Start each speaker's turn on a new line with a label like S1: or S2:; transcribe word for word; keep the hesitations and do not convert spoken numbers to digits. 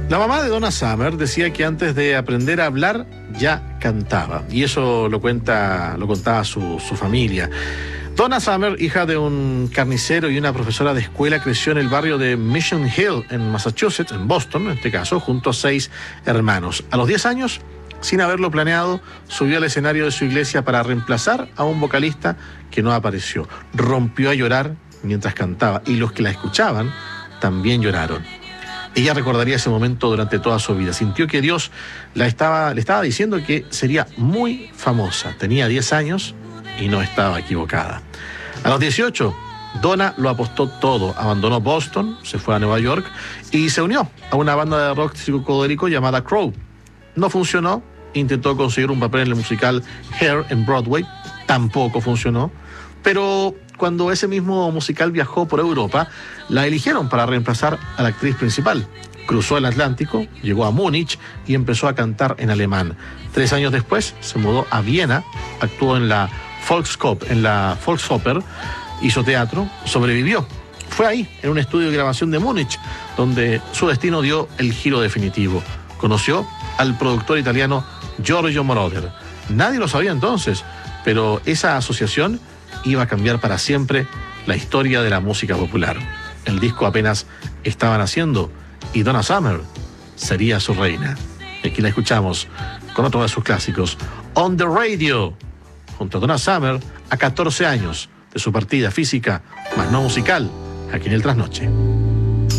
S1: La mamá de Donna Summer decía que antes de aprender a hablar ya cantaba, y eso lo cuenta, lo contaba su, su familia. Donna Summer, hija de un carnicero y una profesora de escuela, creció en el barrio de Mission Hill, en Massachusetts, en Boston, en este caso, junto a seis hermanos. A los diez años, sin haberlo planeado, subió al escenario de su iglesia para reemplazar a un vocalista que no apareció. Rompió a llorar mientras cantaba, y los que la escuchaban también lloraron. Ella recordaría ese momento durante toda su vida. Sintió que Dios la estaba, le estaba diciendo que sería muy famosa. Tenía diez años y no estaba equivocada. A los dieciocho, Donna lo apostó todo. Abandonó Boston, se fue a Nueva York y se unió a una banda de rock psicodélico llamada Crow. No funcionó. Intentó conseguir un papel en el musical Hair en Broadway. Tampoco funcionó. Pero cuando ese mismo musical viajó por Europa, la eligieron para reemplazar a la actriz principal. Cruzó el Atlántico, llegó a Múnich y empezó a cantar en alemán. Tres años después se mudó a Viena, actuó en la Volkskop, en la Volksoper, hizo teatro, sobrevivió. Fue ahí, en un estudio de grabación de Múnich, donde su destino dio el giro definitivo. Conoció al productor italiano Giorgio Moroder. Nadie lo sabía entonces, pero esa asociación iba a cambiar para siempre la historia de la música popular. El disco apenas estaba naciendo y Donna Summer sería su reina. Y aquí la escuchamos con otro de sus clásicos, On the Radio, junto a Donna Summer, a catorce años de su partida física, más no musical, aquí en el Trasnoche.